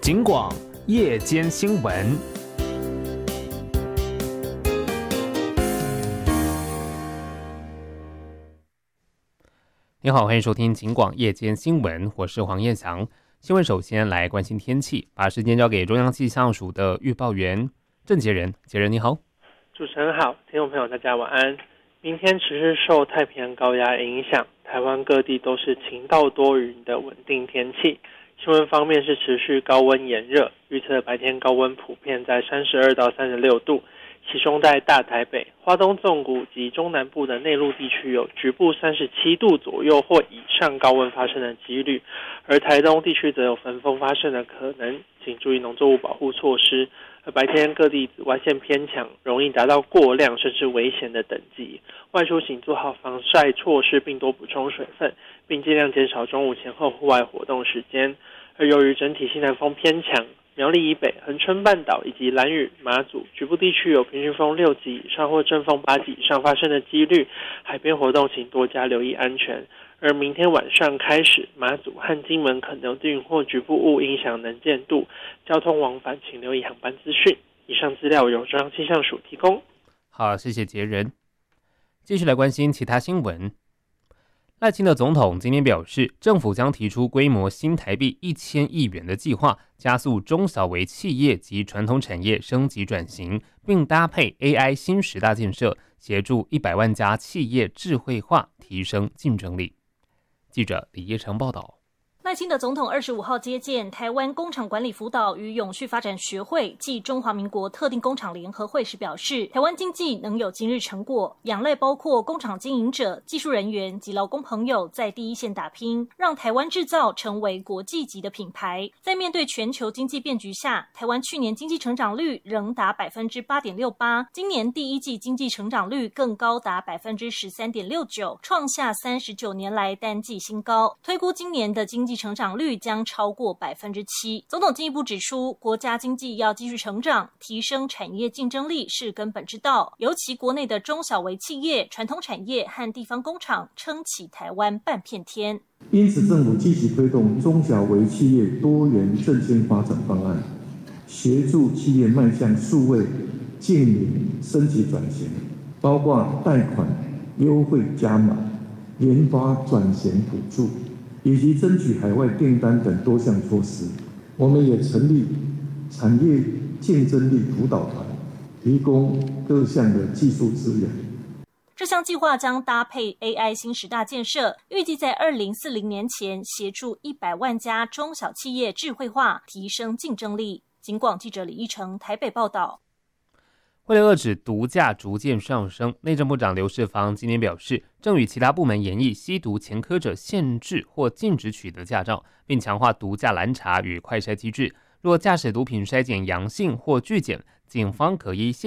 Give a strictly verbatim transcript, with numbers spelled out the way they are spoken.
警广夜间新闻。你好，欢迎收听警广夜间新闻，我是黄彦翔。新闻首先来关心天气，把时间交给中央气象署的预报员郑杰仁。杰仁你好。 主持人好，听众朋友大家晚安。明天持续受太平洋高压影响，台湾各地都是晴到多云的稳定天气。新闻方面是持续高温炎热，预测白天高温普遍在三十二到三十六度，其中在大台北、花东纵谷及中南部的内陆地区有局部三十七度左右或以上高温发生的几率，而台东地区则有焚风发生的可能，请注意农作物保护措施。而白天各地紫外线偏强，容易达到过量甚至危险的等级，外出请做好防晒措施，并多补充水分，并尽量减少中午前后户外活动时间。而由于整体西南风偏强，苗栗以北、恒春半岛以及兰屿、马祖局部地区有平均风六级以上或阵风八级以上发生的几率，海边活动请多加留意安全。而明天晚上开始，马祖和金门可能有地云或局部雾影响能见度，交通往返请留意航班资讯。以上资料由中央气象署提供。 好，谢谢杰仁。继续来关心其他新闻。赖清德总统今天表示，政府将提出规模新台币一千亿元的计划，加速中小微企业及传统产业升级转型，并搭配 A I 新十大建设，协助一百万家企业智慧化，提升竞争力。记者李业成报道。 赖清德总统二十五号接见台湾工厂管理辅导与永续发展学会暨中华民国特定工厂联合会时表示，台湾经济能有今日成果，仰赖包括工厂经营者、技术人员及劳工朋友在第一线打拼，让台湾制造成为国际级的品牌。在面对全球经济变局下，台湾去年经济成长率仍达 百分之八点六八， 今年第一季经济成长率更高达 百分之十三点六九， 创下三十九年来单季新高，推估今年的经济成长率将超过 百分之七。 总统进一步指出，国家经济要继续成长，提升产业竞争力是根本之道，尤其国内的中小微企业、传统产业和地方工厂撑起台湾半片天。 因此政府积极推动中小微企业多元振兴发展方案，协助企业迈向数位净零升级转型，包括贷款优惠加码、研发转型补助以及争取海外订单等多项措施。我们也成立产业竞争力辅导团，提供各项的技术资源。 这项计划将搭配 A I 新十大建设，预计在二零四零年前协助一百万家中小企业智慧化，提升竞争力。警广记者李义成台北报道。 为了遏止毒价逐渐上升，内政部长刘世芳今天表示，正与其他部门研议吸毒前科者限制或禁止取得驾照，并强化毒驾拦查与快筛机制。若驾驶毒品筛检阳性或拒检，警方可依现